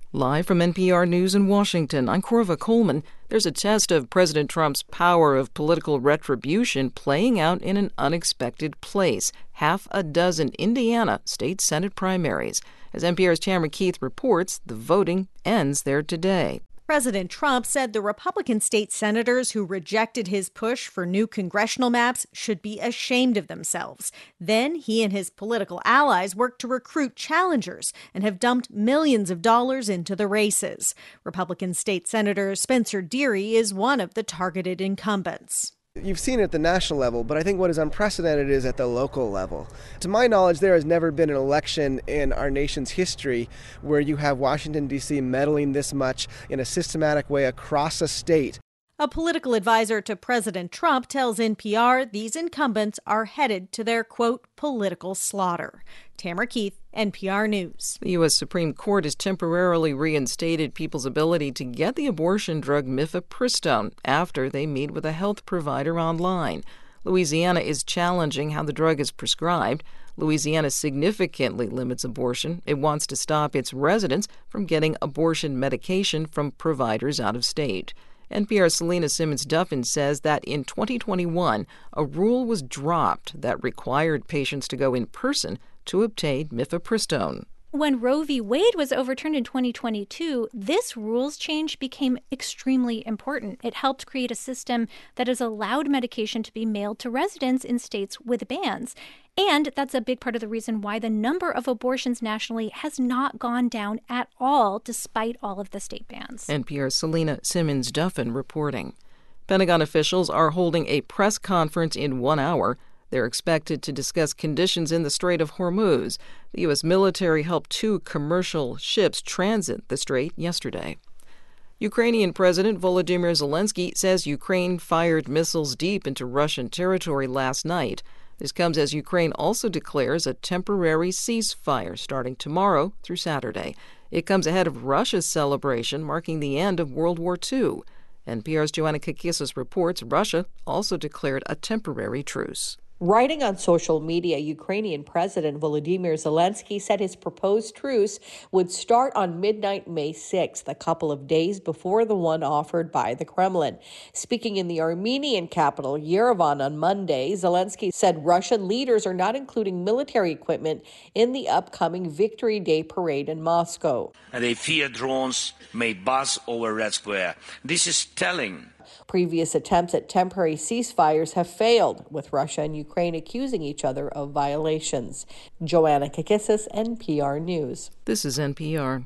Live from NPR News in Washington, I'm Corva Coleman. There's a test of President Trump's power of political retribution playing out in an unexpected place. Half a dozen Indiana state Senate primaries. As NPR's Tamara Keith reports, the voting ends there today. President Trump said the Republican state senators who rejected his push for new congressional maps should be ashamed of themselves. Then he and his political allies worked to recruit challengers and have dumped millions of dollars into the races. Republican state Senator Spencer Deery is one of the targeted incumbents. You've seen it at the national level, but I think what is unprecedented is at the local level. To my knowledge, there has never been an election in our nation's history where you have Washington, D.C. meddling this much in a systematic way across a state. A political advisor to President Trump tells NPR these incumbents are headed to their, quote, political slaughter. Tamara Keith, NPR News. The U.S. Supreme Court has temporarily reinstated people's ability to get the abortion drug mifepristone after they meet with a health provider online. Louisiana is challenging how the drug is prescribed. Louisiana significantly limits abortion. It wants to stop its residents from getting abortion medication from providers out of state. NPR's Selena Simmons-Duffin says that in 2021, a rule was dropped that required patients to go in person to obtain mifepristone. When Roe v. Wade was overturned in 2022, this rules change became extremely important. It helped create a system that has allowed medication to be mailed to residents in states with bans. And that's a big part of the reason why the number of abortions nationally has not gone down at all, despite all of the state bans. NPR's Selena Simmons-Duffin reporting. Pentagon officials are holding a press conference in 1 hour. They're expected to discuss conditions in the Strait of Hormuz. The U.S. military helped 2 commercial ships transit the strait yesterday. Ukrainian President Volodymyr Zelensky says Ukraine fired missiles deep into Russian territory last night. This comes as Ukraine also declares a temporary ceasefire starting tomorrow through Saturday. It comes ahead of Russia's celebration marking the end of World War II. NPR's Joanna Kakissis reports Russia also declared a temporary truce. Writing on social media, Ukrainian President Volodymyr Zelensky said his proposed truce would start on midnight May 6th, a couple of days before the one offered by the Kremlin. Speaking in the Armenian capital, Yerevan, on Monday, Zelensky said Russian leaders are not including military equipment in the upcoming Victory Day parade in Moscow. And they fear drones may buzz over Red Square. This is telling. Previous attempts at temporary ceasefires have failed, with Russia and Ukraine accusing each other of violations. Joanna Kakissis, NPR News. This is NPR.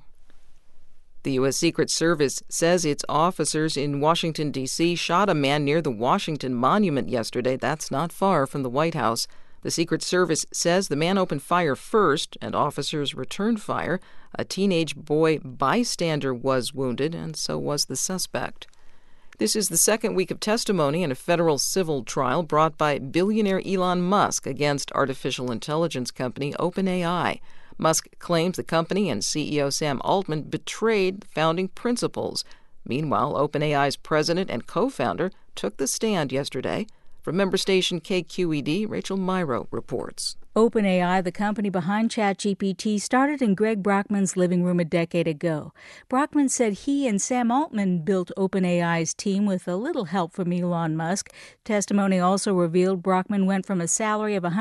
The U.S. Secret Service says its officers in Washington, D.C. shot a man near the Washington Monument yesterday. That's not far from the White House. The Secret Service says the man opened fire first and officers returned fire. A teenage boy bystander was wounded, and so was the suspect. This is the second week of testimony in a federal civil trial brought by billionaire Elon Musk against artificial intelligence company OpenAI. Musk claims the company and CEO Sam Altman betrayed the founding principles. Meanwhile, OpenAI's president and co-founder took the stand yesterday. From member station KQED, Rachel Myrow reports. OpenAI, the company behind ChatGPT, started in Greg Brockman's living room a decade ago. Brockman said he and Sam Altman built OpenAI's team with a little help from Elon Musk. Testimony also revealed Brockman went from a salary of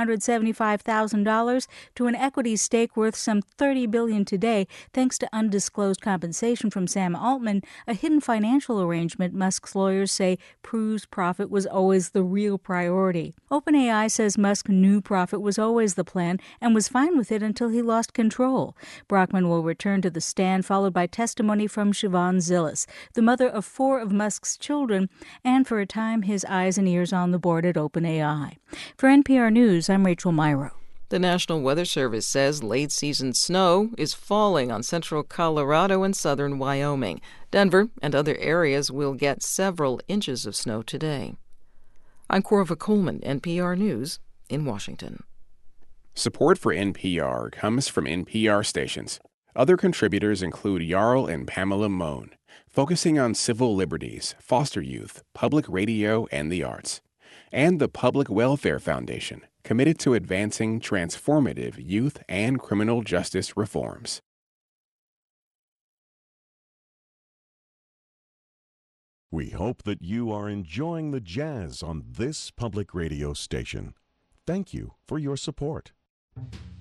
$175,000 to an equity stake worth some $30 billion today, thanks to undisclosed compensation from Sam Altman, a hidden financial arrangement Musk's lawyers say proves profit was always the real priority. OpenAI says Musk knew profit was always the plan and was fine with it until he lost control. Brockman will return to the stand, followed by testimony from Siobhan Zilis, the mother of 4 of Musk's children, and for a time his eyes and ears on the board at OpenAI. For NPR News, I'm Rachel Myrow. The National Weather Service says late-season snow is falling on central Colorado and southern Wyoming. Denver and other areas will get several inches of snow today. I'm Corva Coleman, NPR News in Washington. Support for NPR comes from NPR stations. Other contributors include Jarl and Pamela Mohn, focusing on civil liberties, foster youth, public radio, and the arts. And the Public Welfare Foundation, committed to advancing transformative youth and criminal justice reforms. We hope that you are enjoying the jazz on this public radio station. Thank you for your support.